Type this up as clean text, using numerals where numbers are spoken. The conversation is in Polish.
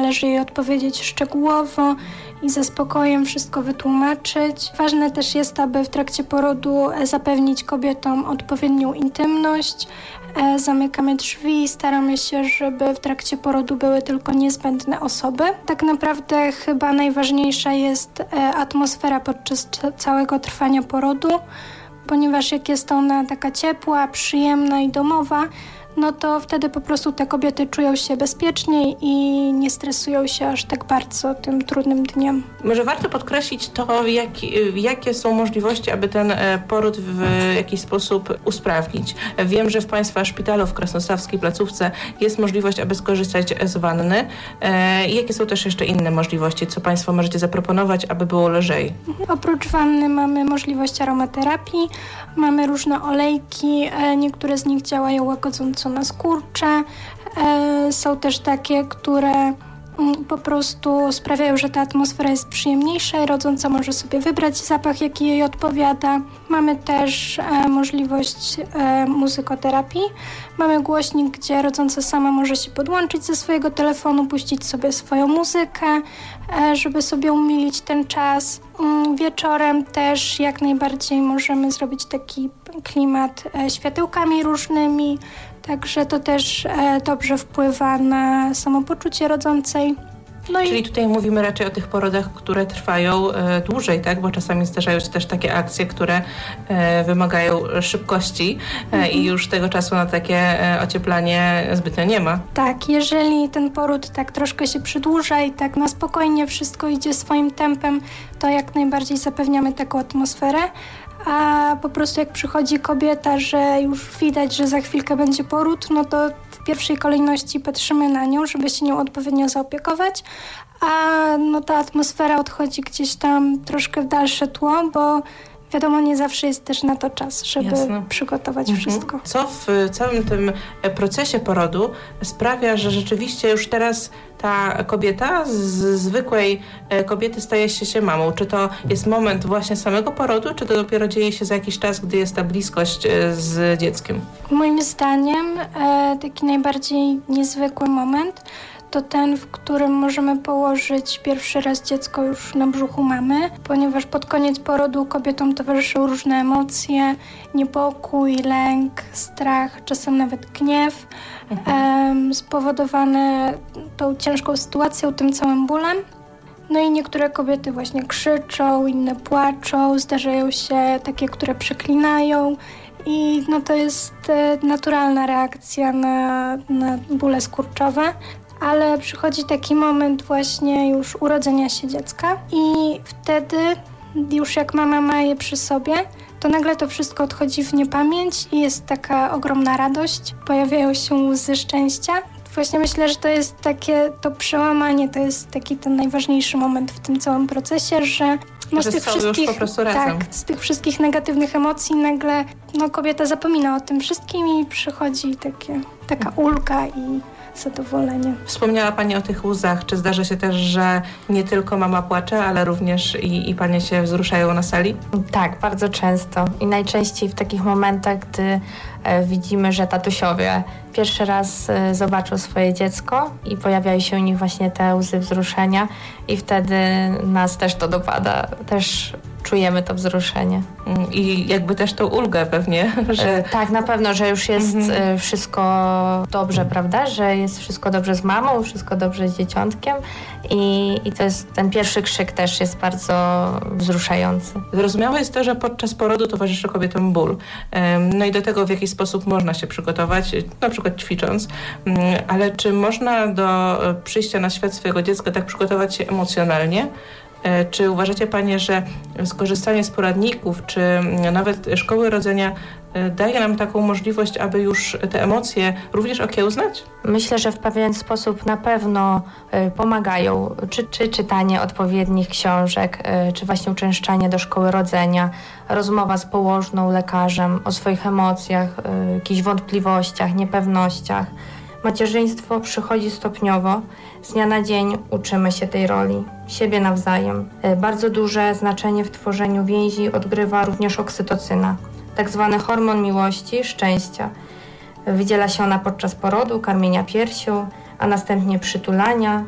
należy jej odpowiedzieć szczegółowo i ze spokojem wszystko wytłumaczyć. Ważne też jest, aby w trakcie porodu zapewnić kobietom odpowiednią intymność. Zamykamy drzwi, staramy się, żeby w trakcie porodu były tylko niezbędne osoby. Tak naprawdę chyba najważniejsza jest atmosfera podczas całego trwania porodu, ponieważ jak jest ona taka ciepła, przyjemna i domowa, no to wtedy po prostu te kobiety czują się bezpieczniej i nie stresują się aż tak bardzo tym trudnym dniem. Może warto podkreślić to, jakie są możliwości, aby ten poród w jakiś sposób usprawnić. Wiem, że w Państwa szpitalu w krasnostawskiej placówce jest możliwość, aby skorzystać z wanny. Jakie są też jeszcze inne możliwości? Co Państwo możecie zaproponować, aby było lżej? Oprócz wanny mamy możliwość aromaterapii, mamy różne olejki, niektóre z nich działają łagodząco na skurcze. Są też takie, które po prostu sprawiają, że ta atmosfera jest przyjemniejsza i rodząca może sobie wybrać zapach, jaki jej odpowiada. Mamy też możliwość muzykoterapii. Mamy głośnik, gdzie rodząca sama może się podłączyć ze swojego telefonu, puścić sobie swoją muzykę, żeby sobie umilić ten czas. Wieczorem też jak najbardziej możemy zrobić taki klimat światełkami różnymi, także to też dobrze wpływa na samopoczucie rodzącej. Czyli tutaj mówimy raczej o tych porodach, które trwają dłużej, tak? Bo czasami zdarzają się też takie akcje, które wymagają szybkości i już tego czasu na takie ocieplanie zbytnio nie ma. Tak, jeżeli ten poród tak troszkę się przedłuża i tak na spokojnie wszystko idzie swoim tempem, to jak najbardziej zapewniamy taką atmosferę. A po prostu jak przychodzi kobieta, że już widać, że za chwilkę będzie poród, no to w pierwszej kolejności patrzymy na nią, żeby się nią odpowiednio zaopiekować, a no ta atmosfera odchodzi gdzieś tam troszkę w dalsze tło, bo wiadomo, nie zawsze jest też na to czas, żeby przygotować wszystko. Co w całym tym procesie porodu sprawia, że rzeczywiście już teraz ta kobieta z zwykłej kobiety staje się mamą? Czy to jest moment właśnie samego porodu, czy to dopiero dzieje się za jakiś czas, gdy jest ta bliskość z dzieckiem? Moim zdaniem taki najbardziej niezwykły moment to ten, w którym możemy położyć pierwszy raz dziecko już na brzuchu mamy, ponieważ pod koniec porodu kobietom towarzyszą różne emocje, niepokój, lęk, strach, czasem nawet gniew, spowodowane tą ciężką sytuacją, tym całym bólem. No i niektóre kobiety właśnie krzyczą, inne płaczą, zdarzają się takie, które przeklinają. I no to jest naturalna reakcja na bóle skurczowe. Ale przychodzi taki moment właśnie już urodzenia się dziecka i wtedy już jak mama ma je przy sobie, to nagle to wszystko odchodzi w niepamięć i jest taka ogromna radość, pojawiają się łzy szczęścia. Właśnie myślę, że to jest takie to przełamanie, to jest taki ten najważniejszy moment w tym całym procesie, że z tych wszystkich, już po prostu razem. Tak, z tych wszystkich negatywnych emocji nagle kobieta zapomina o tym wszystkim i przychodzi taka ulga i zadowolenie. Wspomniała Pani o tych łzach. Czy zdarza się też, że nie tylko mama płacze, ale również i Panie się wzruszają na sali? Tak, bardzo często. I najczęściej w takich momentach, gdy widzimy, że tatusiowie pierwszy raz zobaczą swoje dziecko i pojawiają się u nich właśnie te łzy wzruszenia i wtedy nas też to dopada. Też czujemy to wzruszenie. I jakby też tą ulgę pewnie, że... Tak, na pewno, że już jest wszystko dobrze, prawda? Że jest wszystko dobrze z mamą, wszystko dobrze z dzieciątkiem i to jest, ten pierwszy krzyk też jest bardzo wzruszający. Zrozumiałe jest to, że podczas porodu towarzyszy kobietom ból. No i do tego w jakiś sposób można się przygotować, na przykład ćwicząc, ale czy można do przyjścia na świat swojego dziecka tak przygotować się emocjonalnie? Czy uważacie Panie, że skorzystanie z poradników, czy nawet szkoły rodzenia daje nam taką możliwość, aby już te emocje również okiełznać? Myślę, że w pewien sposób na pewno pomagają, czy czytanie odpowiednich książek, czy właśnie uczęszczanie do szkoły rodzenia, rozmowa z położną, lekarzem o swoich emocjach, jakichś wątpliwościach, niepewnościach. Macierzyństwo przychodzi stopniowo. Z dnia na dzień uczymy się tej roli, siebie nawzajem. Bardzo duże znaczenie w tworzeniu więzi odgrywa również oksytocyna, tak zwany hormon miłości, szczęścia. Wydziela się ona podczas porodu, karmienia piersią, a następnie przytulania,